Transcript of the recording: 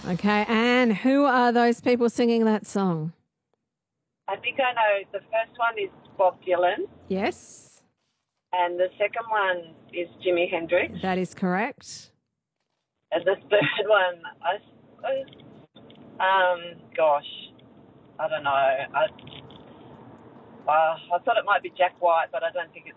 Okay, and who are those people singing that song? I think I know the first one is Bob Dylan, Yes, and the second one is Jimi Hendrix, that is correct. and the third one, gosh, I don't know. I thought it might be Jack White, but I don't think it's